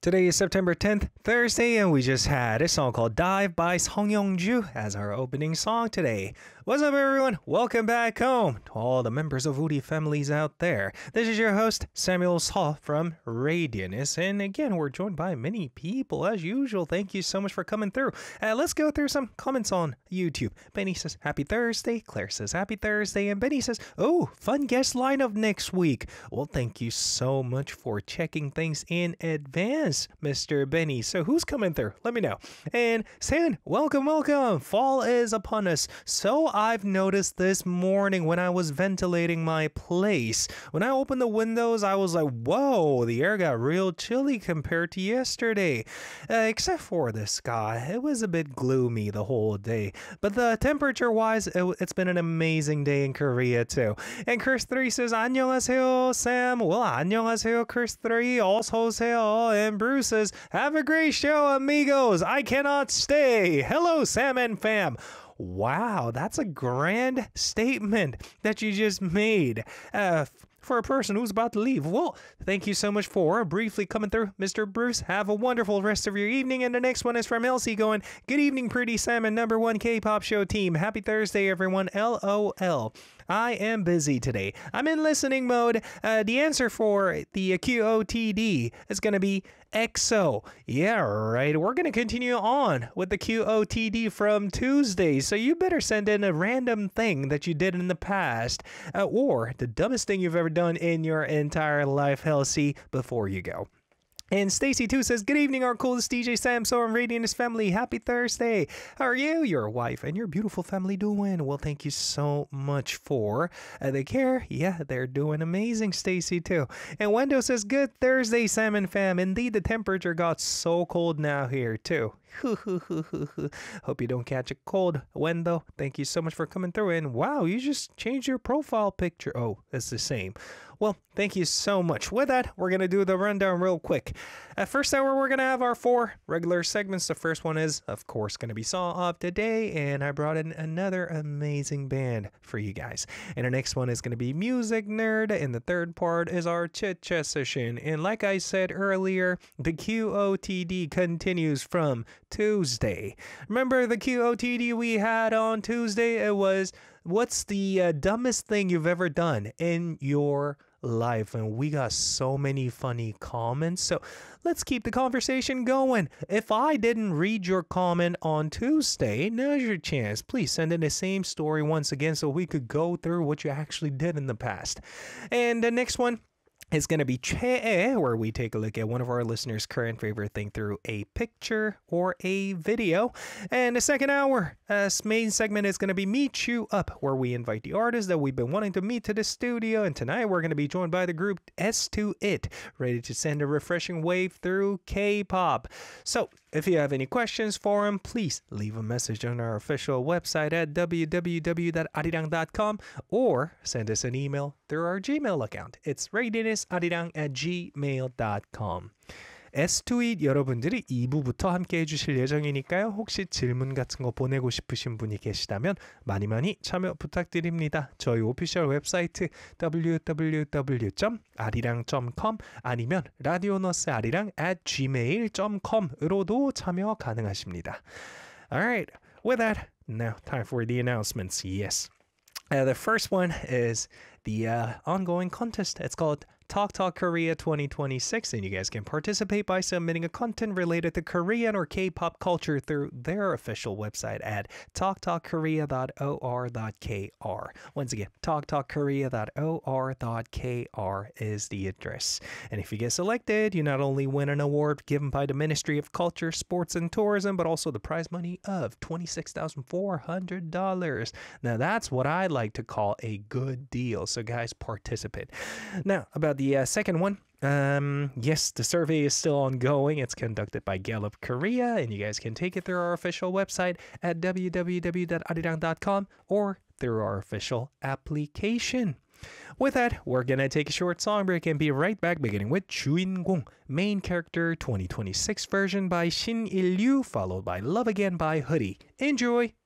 Today is September 10th, Thursday, and we just had a song called Dive by Song Young-ju as our opening song today. What's up, everyone? Welcome back home to all the members of Woody families out there. This is your host, Samuel Saw from Radianus, and again, we're joined by many people as usual. Thank you so much for coming through. Let's go through some comments on YouTube. Benny says, Happy Thursday. Claire says, Happy Thursday. And Benny says, oh, fun guest lineup next week. Well, thank you so much for checking things in advance, Mr. Benny. So who's coming through? Let me know. And San, welcome. Fall is upon us. So I've noticed this morning when I was ventilating my place. When I opened the windows, I was like, whoa, the air got real chilly compared to yesterday. Except for the sky. It was a bit gloomy the whole day. But the temperature-wise, it's been an amazing day in Korea too. And Chris3 says, 안녕하세요, Sam. Well, 안녕하세요, Chris3. Also 오세요. And Bruce says, have a great show, amigos. I cannot stay. Hello, Sam and fam. Wow, that's a grand statement that you just made for a person who's about to leave. Well, thank you so much for briefly coming through, Mr. Bruce. Have a wonderful rest of your evening. And the next one is from Elsie going, good evening, pretty Sam and number one K-pop show team. Happy Thursday, everyone. LOL. I am busy today. I'm in listening mode. The answer for the QOTD is going to be EXO. Yeah, right. We're going to continue on with the QOTD from Tuesday. So you better send in a random thing that you did in the past or the dumbest thing you've ever done in your entire life, Elsie, before you go. And Stacy2 says, good evening, our coolest DJ Sam So and Radianus family. Happy Thursday. How are you, your wife, and your beautiful family doing? Well, thank you so much for the care. Yeah, they're doing amazing, Stacy2. And Wendo says, good Thursday, Sam and fam. Indeed, the temperature got so cold now here, too. Hope you don't catch a cold, Wendo. Thank you so much for coming through. And wow, you just changed your profile picture. Oh, it's the same. Well, thank you so much. With that, we're going to do the rundown real quick. At first hour, we're going to have our 4 regular segments. The first one is, of course, going to be Song of the Day, and I brought in another amazing band for you guys. And the next one is going to be Music Nerd, and the third part is our Chit Chat session. And like I said earlier, the QOTD continues from Tuesday. Remember the QOTD we had on Tuesday? It was, what's the dumbest thing you've ever done in your life? And we got so many funny comments, so let's keep the conversation going. If I didn't read your comment on Tuesday, now's your chance. Please send in the same story once again so we could go through what you actually did in the past. And the next one is going to be Che, where we take a look at one of our listeners' current favorite thing through a picture or a video. And the second hour, main segment is going to be Meet You Up, where we invite the artists that we've been wanting to meet to the studio. And tonight we're going to be joined by the group S2IT, ready to send a refreshing wave through K-pop. So if you have any questions for them, please leave a message on our official website at www.arirang.com or send us an email through our Gmail account. It's radianusarirang@gmail.com. S2IT 여러분들이 2부부터 함께 해주실 예정이니까요. 혹시 질문 같은 거 보내고 싶으신 분이 계시다면 많이 참여 부탁드립니다. 저희 오피셜 웹사이트 www.arirang.com 아니면 radionusarirang@gmail.com으로도 참여 가능하십니다. Alright, with that, now time for the announcements. Yes. The first one is the ongoing contest. It's called Talk Talk Korea 2026, and you guys can participate by submitting a content related to Korean or K-pop culture through their official website at talktalkkorea.or.kr. Once again, talktalkkorea.or.kr is the address. And if you get selected, you not only win an award given by the Ministry of Culture, Sports, and Tourism, but also the prize money of $26,400. Now, that's what I like to call a good deal. So, guys, participate. Now, about the second one, yes, the survey is still ongoing. It's conducted by Gallup Korea, and you guys can take it through our official website at www.arirang.com or through our official application. With that, we're gonna take a short song break and be right back, beginning with 주인공, main character 2026 version by Shin Il-yu, followed by Love Again by Hoodie. Enjoy!